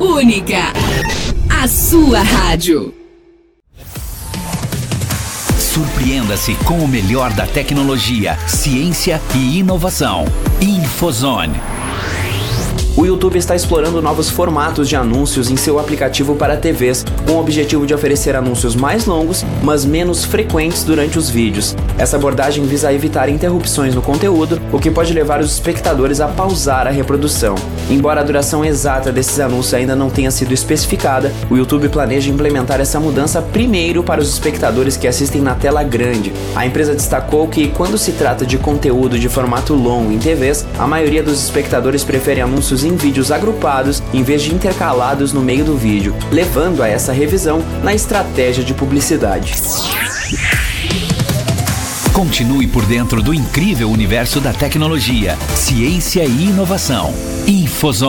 Única. A sua rádio. Surpreenda-se com o melhor da tecnologia, ciência e inovação. Infozone. O YouTube está explorando novos formatos de anúncios em seu aplicativo para TVs, com o objetivo de oferecer anúncios mais longos, mas menos frequentes durante os vídeos. Essa abordagem visa evitar interrupções no conteúdo, o que pode levar os espectadores a pausar a reprodução. Embora a duração exata desses anúncios ainda não tenha sido especificada, o YouTube planeja implementar essa mudança primeiro para os espectadores que assistem na tela grande. A empresa destacou que, quando se trata de conteúdo de formato longo em TVs, a maioria dos espectadores prefere anúncios em vídeos agrupados em vez de intercalados no meio do vídeo, levando a essa revisão na estratégia de publicidade. Continue por dentro do incrível universo da tecnologia, ciência e inovação. Infozone.